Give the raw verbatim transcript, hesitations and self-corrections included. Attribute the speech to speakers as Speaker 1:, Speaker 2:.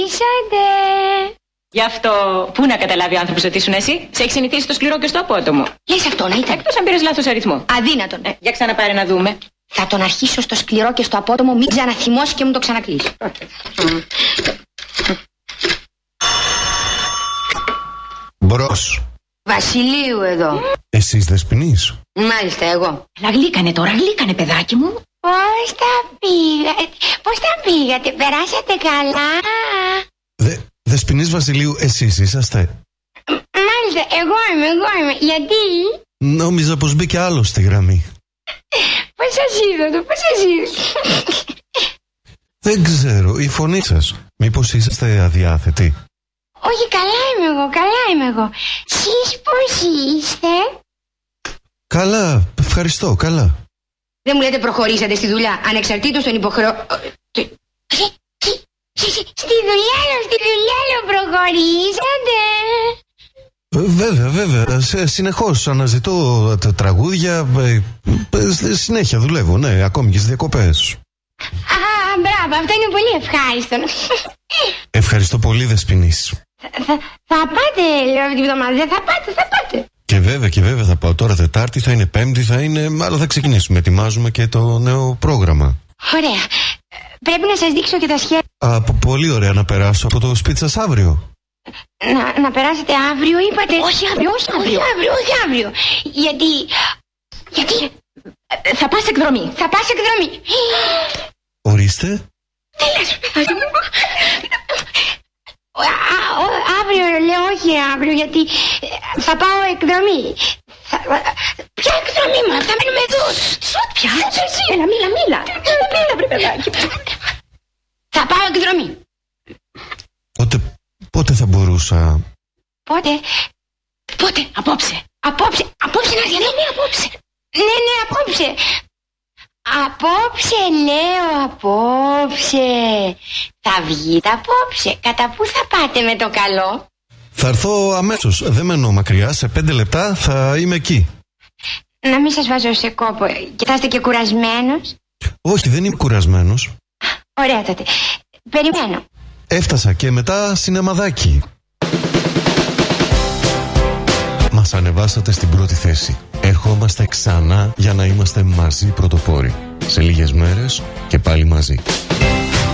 Speaker 1: Είσατε.
Speaker 2: Γι' αυτό, πού να καταλάβει ο άνθρωπος ότι ήσουν εσύ. Σε έχει συνηθίσει το σκληρό και στο απότομο.
Speaker 1: Λες αυτό να ήταν.
Speaker 2: Εκτός αν πήρες λάθος αριθμό.
Speaker 1: Αδύνατον.
Speaker 2: Ε, για ξαναπάρε να δούμε.
Speaker 1: Θα τον αρχίσω στο σκληρό και στο απότομο, μην ξαναθυμώσει και μου το ξανακλείσει.
Speaker 3: Μπρος.
Speaker 1: Βασιλείου εδώ.
Speaker 3: Εσείς Δεσποινής?
Speaker 1: Μάλιστα, εγώ.
Speaker 2: Αλλά γλύκανε τώρα, γλύκανε παιδάκι μου.
Speaker 1: Πώς τα πήγατε, πώς τα πήγατε, περάσατε καλά?
Speaker 3: Δε, Δεσποινής Βασιλείου, εσείς είσαστε?
Speaker 1: Μάλιστα, εγώ είμαι, εγώ είμαι. Γιατί?
Speaker 3: Νόμιζα πως μπήκε άλλο στη γραμμή.
Speaker 1: Πώς σας είδατε, πώς σας είδατε?
Speaker 3: Δεν ξέρω, η φωνή σας. Μήπως είσαστε αδιάθετοι?
Speaker 1: Όχι, καλά είμαι εγώ, καλά είμαι εγώ. Εσείς πώς είστε?
Speaker 3: Καλά, ευχαριστώ, καλά.
Speaker 1: Δεν μου λέτε προχωρήσατε στη δουλειά, ανεξαρτήτως των υποχρεώσεων. Στη δουλειά λέω, στη δουλειά λέω προχωρήσατε.
Speaker 3: Ε, βέβαια, βέβαια. Σε, συνεχώς αναζητώ τα τραγούδια. Ε, ε, συνέχεια δουλεύω, ναι, ακόμη και στις διακοπές.
Speaker 1: Α, μπράβο, αυτό είναι πολύ ευχάριστο.
Speaker 3: Ευχαριστώ πολύ, Δεσποινής.
Speaker 1: Θα, θα, θα πάτε, λέω, την εβδομάδα, δεν θα πάτε, θα πάτε.
Speaker 3: Και βέβαια, και βέβαια θα πάω τώρα Τετάρτη, θα είναι Πέμπτη, θα είναι. Αλλά θα ξεκινήσουμε. Ετοιμάζουμε και το νέο πρόγραμμα.
Speaker 1: Ωραία. Πρέπει να σας δείξω και τα σχέδια.
Speaker 3: Α, πολύ ωραία να περάσω από το σπίτι σας αύριο.
Speaker 1: Να, να περάσετε αύριο, είπατε. Όχι αύριο, όχι αύριο. Όχι αύριο, όχι αύριο. Γιατί. Γιατί.
Speaker 2: Θα πας εκδρομή.
Speaker 1: Θα πας εκδρομή.
Speaker 3: Ορίστε.
Speaker 1: Τι λες, παιδάκι μου. Αύριο λέω, όχι αύριο, γιατί θα πάω εκδρομή. Θα... Ποια εκδρομή μου, θα μένουμε εδώ. Σουτ, πια.
Speaker 2: Έλα, μίλα, μίλα. Μίλα, βρε παιδάκι.
Speaker 1: Θα πάω εκδρομή.
Speaker 3: Πότε, πότε θα μπορούσα?
Speaker 1: Πότε?
Speaker 2: Πότε, απόψε.
Speaker 1: Απόψε, απόψε να έρθει, ναι, ναι, απόψε. Ναι, ναι, απόψε. Απόψε, λέω, απόψε. Θα βγείτε απόψε. Κατά πού θα πάτε με το καλό?
Speaker 3: Θα έρθω αμέσως. Δεν μένω μακριά. Σε πέντε λεπτά θα είμαι εκεί.
Speaker 1: Να μην σας βάζω σε κόπο. Και θα είστε και κουρασμένος.
Speaker 3: Όχι, δεν είμαι κουρασμένος.
Speaker 1: Ωραία τότε. Περιμένω.
Speaker 3: Έφτασα και μετά σινεμαδάκι. Μας ανεβάσατε στην πρώτη θέση. Ερχόμαστε ξανά για να είμαστε μαζί πρωτοπόροι. Σε λίγες μέρες και πάλι μαζί.